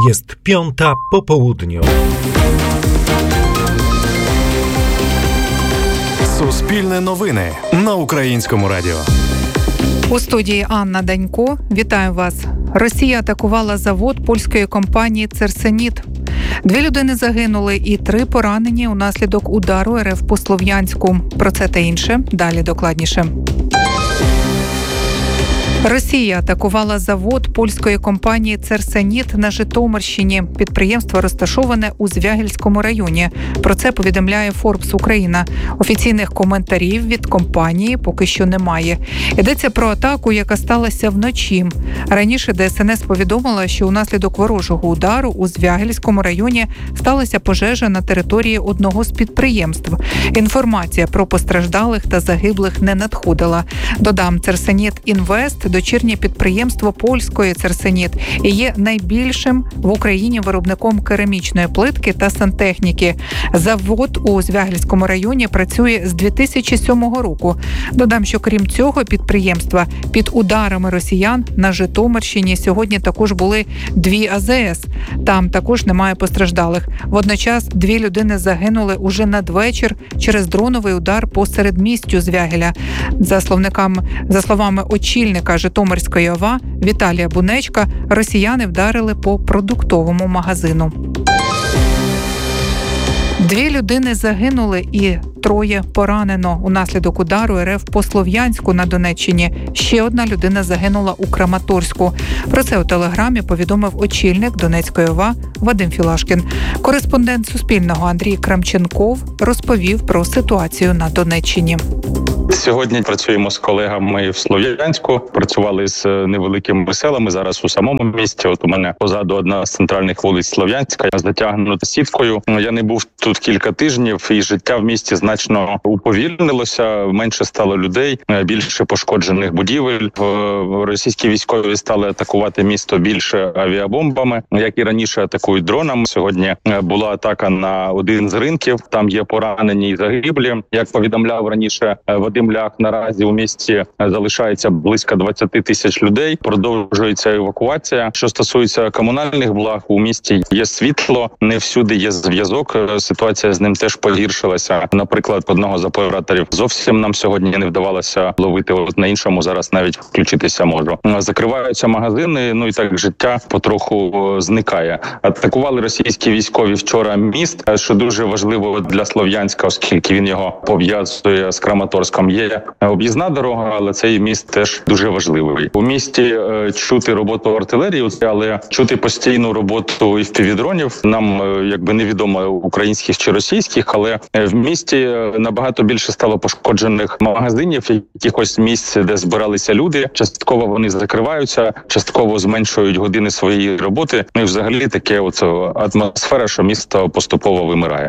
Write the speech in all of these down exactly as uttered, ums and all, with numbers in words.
Jest piąta po południu. Суспільне новини на Українському радіо. У студії Анна Данько. Вітаю вас. Росія атакувала завод польської компанії «Церсеніт». Дві людини загинули і три поранені унаслідок удару РФ по Слов'янську. Про це та інше далі докладніше. Росія атакувала завод польської компанії «Церсеніт» на Житомирщині. Підприємство розташоване у Звягільському районі. Про це повідомляє Forbes Україна. Офіційних коментарів від компанії поки що немає. Йдеться про атаку, яка сталася вночі. Раніше ДСНС повідомила, що унаслідок ворожого удару у Звягільському районі сталася пожежа на території одного з підприємств. Інформація про постраждалих та загиблих не надходила. Додам, «Церсеніт Інвест» – дочірнє підприємство польської «Церсеніт» і є найбільшим в Україні виробником керамічної плитки та сантехніки. Завод у Звягільському районі працює з дві тисячі сьомого року. Додам, що крім цього підприємства, під ударами росіян на Житомирщині сьогодні також були дві А З С. Там також немає постраждалих. Водночас дві людини загинули уже надвечір через дроновий удар по середмістю Звягіля. За словниками, за словами очільника Житомирської О В А Віталія Бунечка, росіяни вдарили по продуктовому магазину. Дві людини загинули і троє поранено унаслідок удару РФ по Слов'янську на Донеччині. Ще одна людина загинула у Краматорську. Про це у Телеграмі повідомив очільник Донецької О В А Вадим Філашкін. Кореспондент Суспільного Андрій Крамченков розповів про ситуацію на Донеччині. Сьогодні працюємо з колегами в Слов'янську, працювали з невеликими селами, зараз у самому місті. От у мене позаду одна з центральних вулиць Слов'янська, затягнута сіткою. Я не був тут кілька тижнів, і життя в місті значно уповільнилося, менше стало людей, більше пошкоджених будівель. Російські військові стали атакувати місто більше авіабомбами, як і раніше атакують дронами. Сьогодні була атака на один з ринків, там є поранені і загиблі. Як повідомляв раніше Вадим Ляк, наразі у місті залишається близько двадцять тисяч людей, продовжується евакуація. Що стосується комунальних благ, у місті є світло, не всюди є зв'язок, ситуація з ним теж погіршилася. Наприклад, одного з операторів зовсім нам сьогодні не вдавалося ловити, от на іншому зараз навіть включитися можу. Закриваються магазини, ну і так життя потроху зникає. Атакували російські військові вчора міст, що дуже важливо для Слов'янська, оскільки він його пов'язує з Краматорськом. Є об'їзна дорога, але цей міст теж дуже важливий. У місті е, чути роботу артилерії, але чути постійну роботу еф пі ві-дронів. Нам е, якби невідомо українських чи російських, але в місті набагато більше стало пошкоджених магазинів, якихось місць, де збиралися люди. Частково вони закриваються, частково зменшують години своєї роботи. Ну і взагалі таке от атмосфера, що місто поступово вимирає.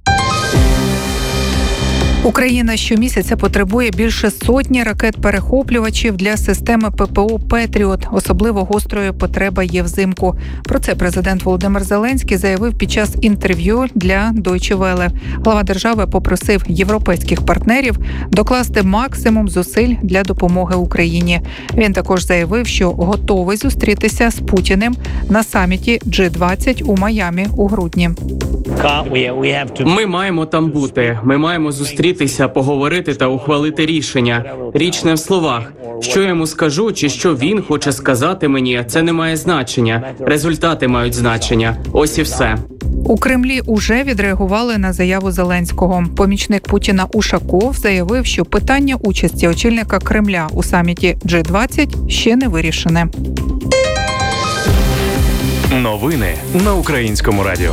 Україна щомісяця потребує більше сотні ракет-перехоплювачів для системи П П О «Петріот». Особливо гострою потреба є взимку. Про це президент Володимир Зеленський заявив під час інтерв'ю для Deutsche Welle. Глава держави попросив європейських партнерів докласти максимум зусиль для допомоги Україні. Він також заявив, що готовий зустрітися з Путіним на саміті Джі двадцять у Майамі у грудні. Ми маємо там бути. Ми маємо зустрітися, поговорити та ухвалити рішення. Річ не в словах. Що я йому скажу, чи що він хоче сказати мені, це не має значення. Результати мають значення. Ось і все. У Кремлі уже відреагували на заяву Зеленського. Помічник Путіна Ушаков заявив, що питання участі очільника Кремля у саміті Джі двадцять ще не вирішене. Новини на Українському радіо.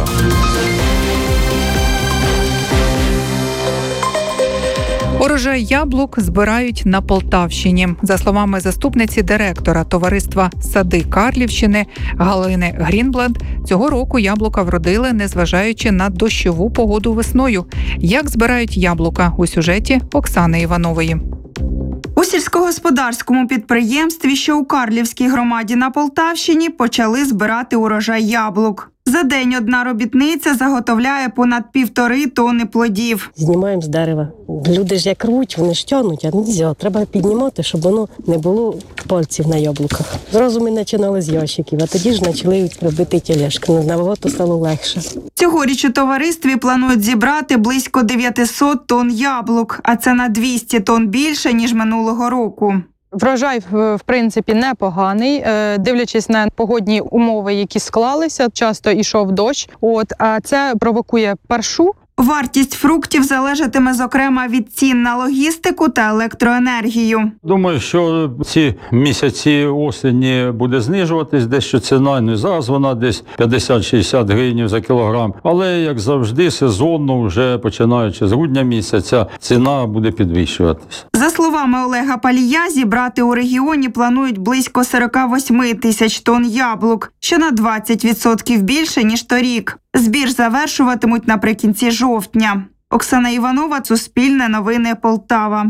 Урожай яблук збирають на Полтавщині. За словами заступниці директора товариства «Сади Карлівщини» Галини Грінбланд, цього року яблука вродили, незважаючи на дощову погоду весною. Як збирають яблука у сюжеті Оксани Іванової. У сільськогосподарському підприємстві, що у Карлівській громаді на Полтавщині, почали збирати урожай яблук. За день одна робітниця заготовляє понад півтори тонни плодів. Знімаємо з дерева. Люди ж як рвуть, вони ж тягнуть, а не можна. Треба піднімати, щоб воно не було пальців на яблуках. Зразу ми починали з ящиків, а тоді ж почали робити тележки. Набагато стало легше. Цьогоріч у товаристві планують зібрати близько дев'ятсот тонн яблук, а це на двісті тонн більше, ніж минулого року. Врожай, в принципі, непоганий, дивлячись на погодні умови, які склалися, часто йшов дощ, от, а це провокує паршу. Вартість фруктів залежатиме, зокрема, від цін на логістику та електроенергію. Думаю, що ці місяці осені буде знижуватись, дещо ціна, не зараз вона десь п'ятдесят-шістдесят гривень за кілограм. Але, як завжди, сезонно, вже починаючи з грудня місяця, ціна буде підвищуватись. За словами Олега Палія, зібрати у регіоні планують близько сорок вісім тисяч тонн яблук, що на двадцять відсотків більше, ніж торік. Збір завершуватимуть наприкінці жовтня. Оксана Іванова, Суспільне новини, Полтава.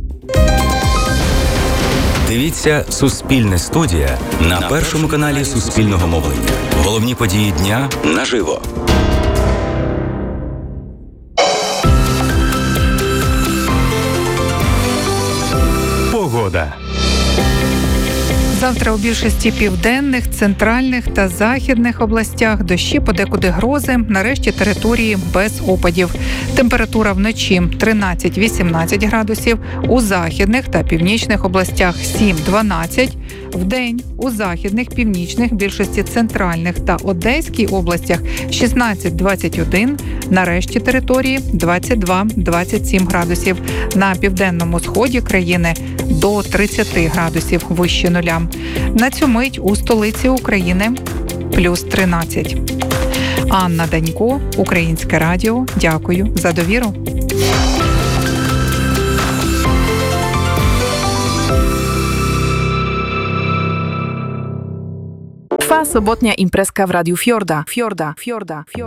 Дивіться «Суспільне студія» на першому каналі Суспільного мовлення. Головні події дня наживо. Погода. Завтра у більшості південних, центральних та західних областях дощі, подекуди грози, нарешті території без опадів. Температура вночі тринадцять-вісімнадцять градусів, у західних та північних областях сім-дванадцять, вдень у західних, північних, більшості центральних та Одеській областях шістнадцять-двадцять один, нарешті території двадцять два-двадцять сім градусів. На південному сході країни до тридцять градусів вище нуля. На цю мить у столиці України плюс тринадцять. Анна Данько, Українське радіо. Дякую за довіру. Trwa sobotnia imprezka w Radiu Fiorda. Fiorda, Fiorda, Fiorda.